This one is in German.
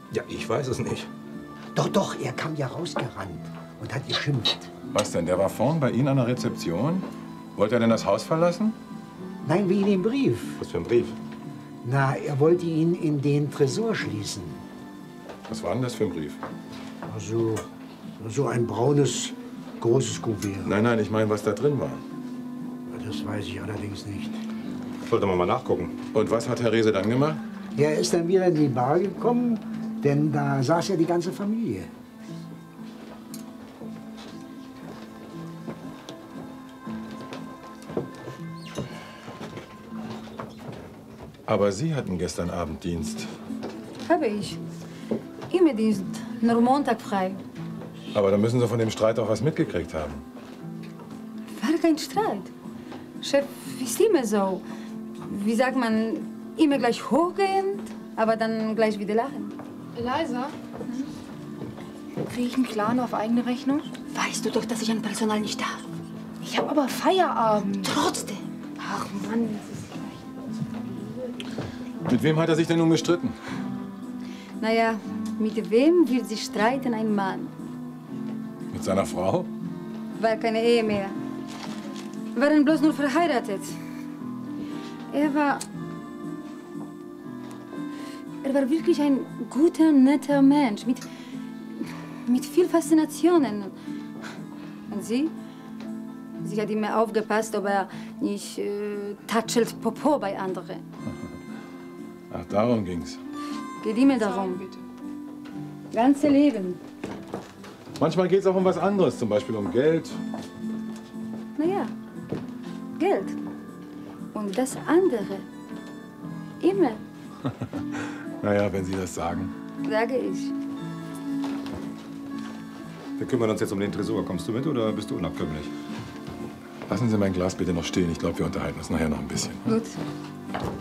Ja, ich weiß es nicht. Doch, doch, er kam ja rausgerannt und hat geschimpft. Was denn? Der war vorn bei Ihnen an der Rezeption? Wollte er denn das Haus verlassen? Nein, wegen dem Brief. Was für ein Brief? Na, er wollte ihn in den Tresor schließen. Was war denn das für ein Brief? Also, so ein braunes, großes Kuvert. Nein, nein, ich meine, was da drin war. Das weiß ich allerdings nicht. Sollte man mal nachgucken. Und was hat Herr Rehse dann gemacht? Er ist dann wieder in die Bar gekommen, denn da saß ja die ganze Familie. Aber Sie hatten gestern Abend Dienst. Habe ich. Immer Dienst. Nur Montag frei. Aber da müssen Sie von dem Streit auch was mitgekriegt haben. War kein Streit. Chef ist immer so. Wie sagt man, immer gleich hochgehend, aber dann gleich wieder lachen. Eliza? Kriege ich einen Clan auf eigene Rechnung? Weißt du doch, dass ich an Personal nicht darf. Ich habe aber Feierabend. Trotzdem. Ach Mann, das ist Mit wem hat er sich denn nun gestritten? Naja, mit wem will sich streiten ein Mann? Mit seiner Frau? War keine Ehe mehr. Waren bloß nur verheiratet. Er war wirklich ein guter, netter Mensch. Mit viel Faszinationen. Und sie? Sie hat immer aufgepasst, ob er nicht tatschelt Popo bei anderen. Ach, darum ging's. Geht immer darum. Ganze Leben. Manchmal geht's auch um was anderes, zum Beispiel um Geld. Naja, Geld. Und das andere. Immer, Naja, wenn Sie das sagen. sage ich. Wir kümmern uns jetzt um den Tresor. Kommst du mit oder bist du unabkömmlich? Lassen Sie mein Glas bitte noch stehen. Ich glaube, wir unterhalten uns nachher noch ein bisschen. Gut.